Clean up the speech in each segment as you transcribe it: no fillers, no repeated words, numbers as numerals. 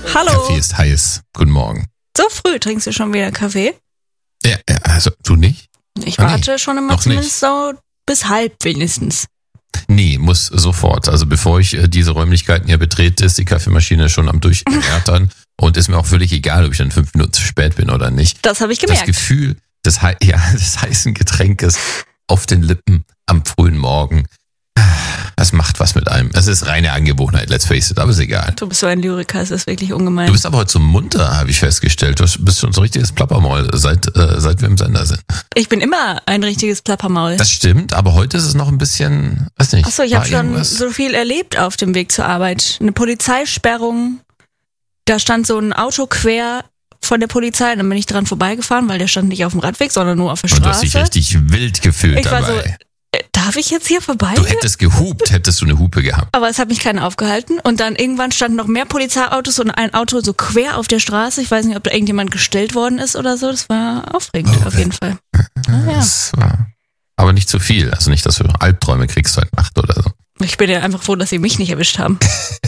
Hallo. Kaffee ist heiß. Guten Morgen. So früh trinkst du schon wieder Kaffee? Ja, also du nicht? Ich warte schon immer noch zumindest nicht. so bis halb wenigstens. Nee, muss sofort. Also bevor ich diese Räumlichkeiten hier betrete, ist die Kaffeemaschine schon am Durchärtern und ist mir auch völlig egal, ob ich dann 5 Minuten zu spät bin oder nicht. Das habe ich Das gemerkt. Gefühl des heißen Getränkes auf den Lippen am frühen Morgen, das macht was mit einem. Es ist reine Angewohnheit, let's face it, aber ist egal. Du bist so ein Lyriker, es ist wirklich ungemein. Du bist aber heute so munter, habe ich festgestellt. Du bist schon so ein richtiges Plappermaul, seit wir im Sender sind. Ich bin immer ein richtiges Plappermaul. Das stimmt, aber heute ist es noch ein bisschen, weiß nicht. Achso, ich habe schon so viel erlebt auf dem Weg zur Arbeit. Eine Polizeisperrung, da stand so ein Auto quer von der Polizei, dann bin ich dran vorbeigefahren, weil der stand nicht auf dem Radweg, sondern nur auf der Und Straße. du hast dich richtig wild gefühlt Ich war dabei. so, darf ich jetzt hier vorbei? Du hättest gehupt, hättest du eine Hupe gehabt. Aber es hat mich keiner aufgehalten. Und dann irgendwann standen noch mehr Polizeiautos und ein Auto so quer auf der Straße. Ich weiß nicht, ob da irgendjemand gestellt worden ist oder so. Das war aufregend auf jeden Fall. Ja. Das war aber nicht zu viel. Also nicht, dass du Albträume kriegst heute Nacht oder so. Ich bin ja einfach froh, dass sie mich nicht erwischt haben.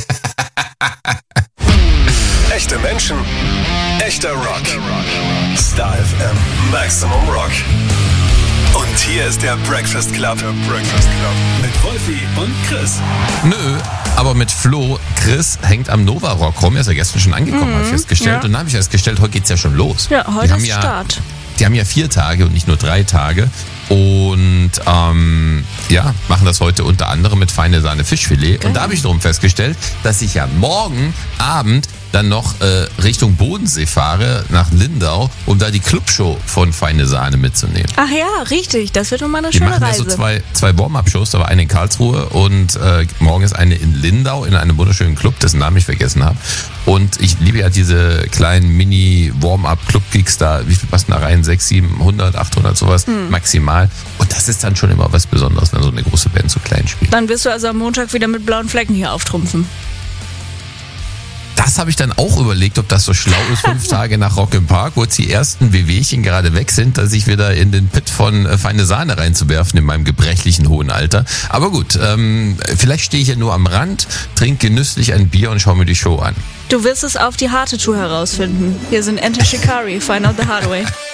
Echte Menschen, echter Rock. Star FM, Maximum Rock. Und hier ist der Breakfast Club. Mit Wolfi und Chris. Nö, aber mit Flo, Chris hängt am Nova Rock rum. Er ist ja gestern schon angekommen, habe ich festgestellt. ja. Und dann habe ich festgestellt, heute geht's ja schon los. Ja, heute ist Start. Die haben ja 4 Tage und nicht nur 3 Tage. Und machen das heute unter anderem mit feine Sahne Fischfilet. Geil. Und da habe ich darum festgestellt, dass ich ja morgen Abend dann noch Richtung Bodensee fahre, nach Lindau, um da die Clubshow von Feine Sahne mitzunehmen. Ach ja, richtig. Das wird nochmal eine Die schöne machen Reise. ja so zwei Warm-Up-Shows, da war eine in Karlsruhe und morgen ist eine in Lindau in einem wunderschönen Club, dessen Namen ich vergessen habe. Und ich liebe ja diese kleinen Mini-Warm-Up-Club-Gigs da, wie viel passen da rein? 600, 700, 800, sowas maximal. Und das ist dann schon immer was Besonderes, wenn so eine große Band so klein spielt. Dann wirst du also am Montag wieder mit blauen Flecken hier auftrumpfen. Das habe ich dann auch überlegt, ob das so schlau ist, 5 Tage nach Rock im Park, wo jetzt die ersten Wehwehchen gerade weg sind, dass ich wieder in den Pit von Feine Sahne reinzuwerfen in meinem gebrechlichen hohen Alter. Aber gut, vielleicht stehe ich ja nur am Rand, trinke genüsslich ein Bier und schaue mir die Show an. Du wirst es auf die harte Tour herausfinden. Hier sind Enter Shikari, Find Out the Hard Way.